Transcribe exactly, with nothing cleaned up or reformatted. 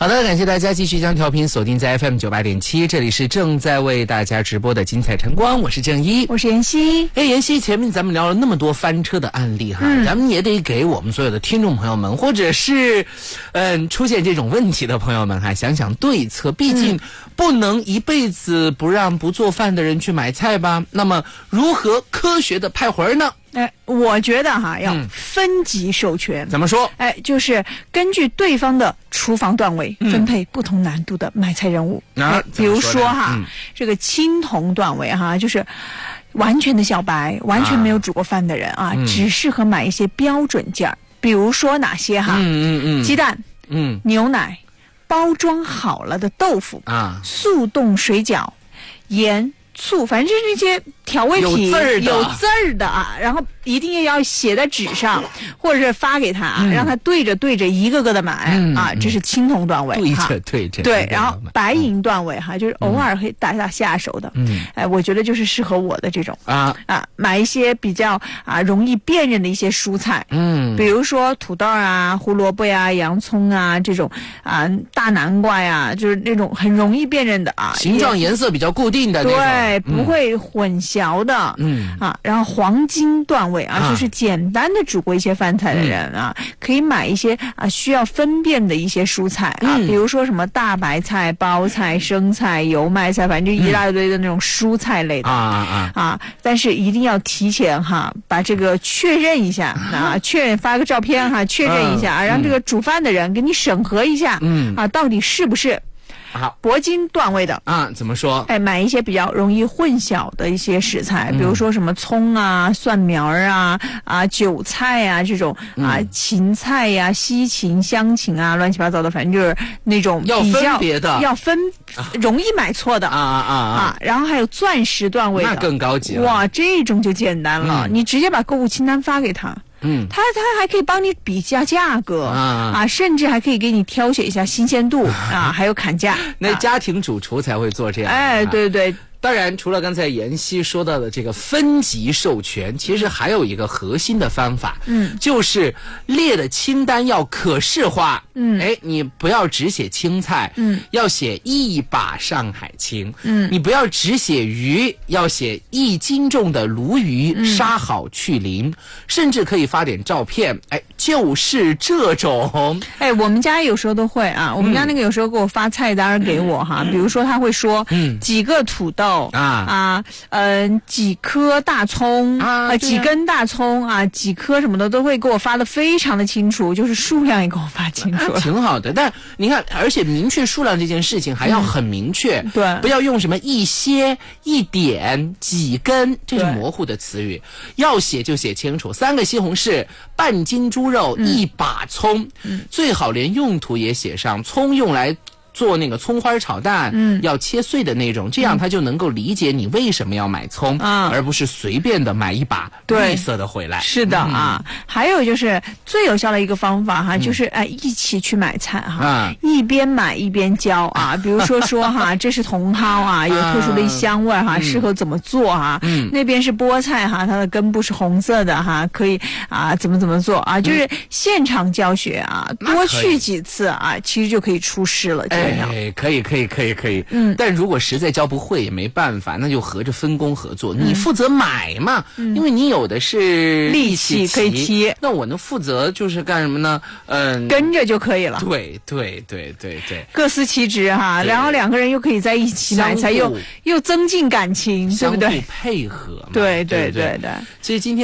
好的，感谢大家继续将调频锁定在 F M 九八点七，这里是正在为大家直播的精彩晨光，我是郑一， 我是妍希。 哎，妍希，前面咱们聊了那么多翻车的案例哈，嗯、咱们也得给我们所有的听众朋友们，或者是嗯、呃、出现这种问题的朋友们哈，想想对策。毕竟不能一辈子不让不做饭的人去买菜吧？那么如何科学的派活呢？ 哎，我觉得哈要分级授权、 嗯。怎么说？ 哎，就是根据对方的厨房段位、嗯、分配不同难度的买菜任务。 啊， 哎、比如说哈、 嗯， 这个青铜段位哈，就是完全的小白，完全没有煮过饭的人啊， 嗯、 只适合买一些标准件儿。比如说哪些哈？ 嗯嗯嗯， 鸡蛋， 嗯， 牛奶，包装好了的豆腐啊， 速冻水饺，盐。醋，反正就是那些调味品， 有字儿的， 有字儿的啊，然后一定要写在纸上，或者是发给他，嗯、让他对着对着一个个的买、嗯、啊，这是青铜段位， 对着对着对，然后白银段位哈，就是偶尔会打打下手的，嗯，哎，我觉得就是适合我的这种啊啊，买一些比较啊容易辨认的一些蔬菜，嗯，比如说土豆啊、胡萝卜呀、洋葱啊这种啊大南瓜呀，就是那种很容易辨认的啊， 形状颜色比较固定的那种。 对。不会混淆的，嗯啊，然后黄金段位啊，啊就是简单的煮过一些饭菜的人啊，嗯、可以买一些啊需要分辨的一些蔬菜啊，嗯、比如说什么大白菜、包菜、生菜、油麦菜，反正就一大堆的那种蔬菜类的、嗯、啊啊啊！但是一定要提前哈，把这个确认一下啊，确认发个照片哈，确认一下，啊、让这个煮饭的人给你审核一下，嗯啊，到底是不是。 好， 铂金段位的啊，怎么说？ 哎，买一些比较容易混淆的一些食材，嗯、比如说什么葱啊、蒜苗啊、啊韭菜啊这种、嗯、啊芹菜呀、啊、西芹、香芹啊，乱七八糟的，反正就是那种比较要分别的， 要分容易买错的啊啊啊啊！然后还有钻石段位的， 那更高级了。 哇，这种就简单了，嗯、你直接把购物清单发给他。嗯，他他还可以帮你比价价格啊啊，甚至还可以给你挑选一下新鲜度啊，还有砍价。 那家庭主厨才会做这样。 哎，对对。 当然，除了刚才妍希说到的这个分级授权，其实还有一个核心的方法，嗯，就是列的清单要可视化，嗯，哎，你不要只写青菜，嗯，要写一把上海青，嗯，你不要只写鱼，要写一斤重的鲈鱼，嗯、杀好去鳞，甚至可以发点照片，哎，就是这种， 哎，我们家有时候都会啊，我们家那个有时候给我发菜单给我哈，嗯、比如说他会说，嗯，几个土豆。啊啊，嗯、呃，几颗大葱啊、呃，几根大葱啊，几颗什么的都会给我发的非常的清楚，就是数量也给我发清楚了， 挺好的。但你看，而且明确数量这件事情还要很明确，嗯、 对， 不要用什么一些、一点、几根，这是模糊的词语，要写就写清楚。三个西红柿，半斤猪肉，嗯、一把葱，嗯、最好连用途也写上，葱用来做那个葱花炒蛋，嗯，要切碎的那种，这样他就能够理解你为什么要买葱，啊、嗯，而不是随便的买一把绿色的回来。 是的啊，嗯、还有就是最有效的一个方法哈，嗯、就是哎一起去买菜哈，啊、一边买一边教啊，比如说说哈，这是茼蒿啊，有特殊的香味哈，嗯、适合怎么做哈，嗯，那边是菠菜哈，它的根部是红色的哈，可以啊怎么怎么做啊，就是现场教学啊，多去几次啊，其实就可以出师了。 哎，可以，可以，可以，可以。嗯，但如果实在教不会也没办法，那就合着分工合作。嗯、你负责买嘛，嗯、因为你有的是力气可以提。 那我能负责就是干什么呢？嗯， 跟着就可以了。 对，对，对，对，对， 各司其职哈。然后两个人又可以在一起买菜，又又增进感情，对不对？ 相互配合嘛。 对，对，对，对。 所以今天。